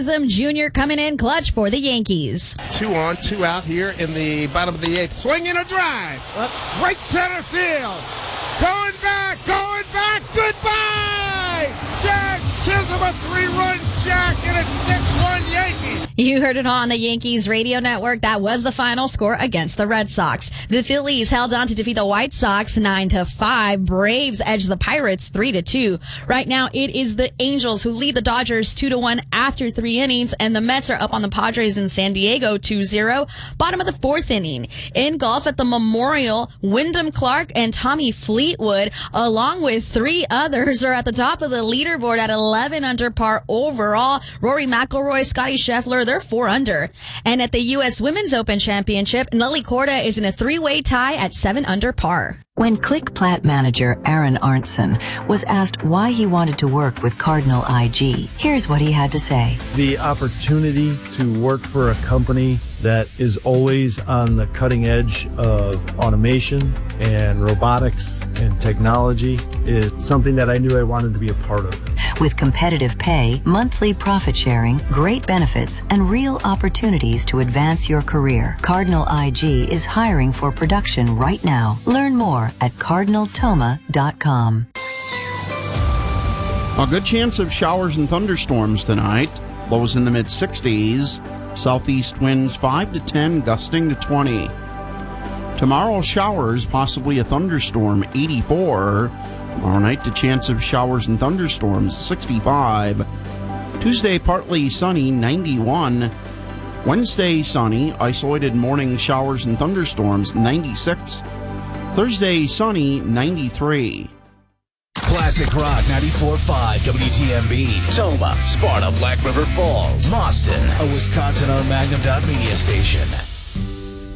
Ransom Jr. coming in clutch for the Yankees. 2 on, 2 out here in the bottom of the 8th. Swing and a drive. Right center field. Going back, goodbye! Jack Chisholm, a 3-run jack, and it's 6-1 Yankees. You heard it on the Yankees radio network. That was the final score against the Red Sox. The Phillies held on to defeat the White Sox 9-5. Braves edged the Pirates 3-2. Right now, it is the Angels who lead the Dodgers 2-1 after 3 innings, and the Mets are up on the Padres in San Diego 2-0. Bottom of the 4th inning. In golf at the Memorial, Wyndham Clark and Tommy Fleetwood, along with 3 others, are at the top of the leaderboard at 11 under par overall. Rory McIlroy, Scotty Scheffler, they're 4 under. And at the U.S. Women's Open Championship, Nelly Korda is in a 3-way tie at 7 under par. When ClickPlat manager Aaron Arntzen was asked why he wanted to work with Cardinal IG, here's what he had to say. The opportunity to work for a company that is always on the cutting edge of automation and robotics and technology is something that I knew I wanted to be a part of. With competitive pay, monthly profit sharing, great benefits, and real opportunities to advance your career, Cardinal IG is hiring for production right now. Learn more at cardinaltoma.com. A good chance of showers and thunderstorms tonight. Lows in the mid-60s. Southeast winds 5 to 10, gusting to 20. Tomorrow, showers, possibly a thunderstorm, 84. Tomorrow night, the chance of showers and thunderstorms, 65. Tuesday, partly sunny, 91. Wednesday, sunny, isolated morning showers and thunderstorms, 96. Thursday, sunny, 93. Classic Rock 94.5 WTMB. Toma, Sparta, Black River Falls, Boston, a Wisconsin-owned Magnum Media station.